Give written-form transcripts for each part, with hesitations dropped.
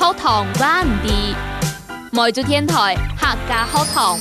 學堂灣地，梅州電台客家學堂。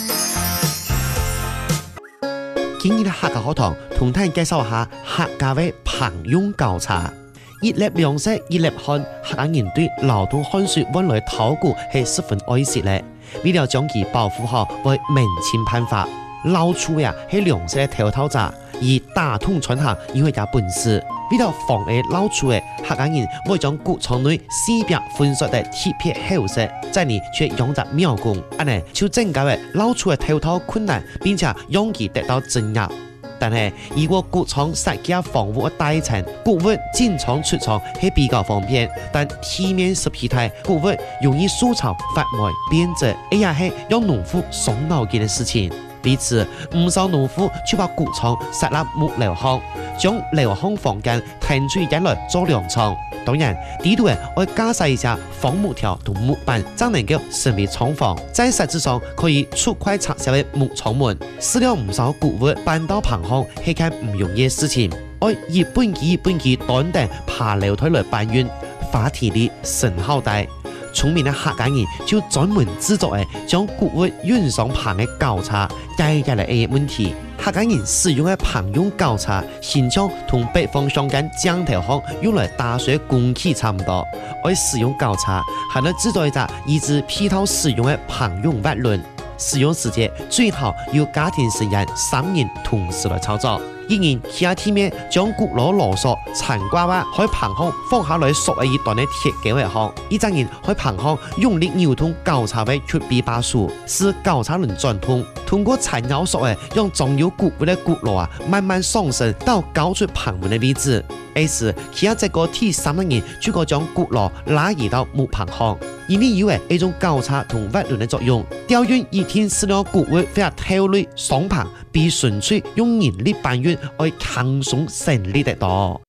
今日的客家學堂同大家介紹下客家嘅烹飪搞茶。一粒兩色，一粒漢，客家人對老土漢水溫來考古係十分愛惜嘅。為了將其保護好，為明清辦法，老厝呀係兩色嘅頭茶，而打通傳行要係有本事。為了防止老厝嘅客家人會將谷倉內四邊分削嘅鐵片厚實，在呢卻用得妙功，安尼就增加嘅老厝嘅頭套困難，並且容易得到鎮壓。但係如果谷倉設計房屋嘅大層，谷物進倉出倉係比較方便，但地面濕氣大，谷物容易受潮發霉變質，也係讓農夫傷腦筋嘅事情。為此，唔少農夫就把谷倉設立木樓巷，將樓巷房間騰出引來做糧倉。當然，呢度要加上一下仿木條同木板，才能夠成為廠房。在實質上可以出快拆銷嘅木廠門，使了唔少谷物搬到棚巷係件唔容易嘅事情。要一本機短等爬樓梯來搬運，花體力神耗大。聰明的客家人就專門製作將谷物運上棚嘅搞茶，解決了呢個問題。客家人使用嘅烹飪搞茶，形狀同北方相間江頭巷用來打水工器差唔多。要使用搞茶，還要製作一隻以至配套使用嘅烹飪滑輪。使用時間最好由家庭成員3人同時來操作。一人企喺地面，將谷攞羅索殘瓜娃喺棚巷放下來索一段嘅鐵鉸為項，一隻人喺棚巷用力扭動搞茶位出臂把手，使搞茶輪轉動。通過殘咬索讓裝有谷物嘅谷螺慢慢上升到高出棚門嘅位置。於是企喺這個第3個人就可將谷螺拉移到木棚巷。因為有一種搞茶同滑輪嘅作用，調運一天使了谷物非常透累上棚，比純粹用人力搬運要輕鬆省力得多。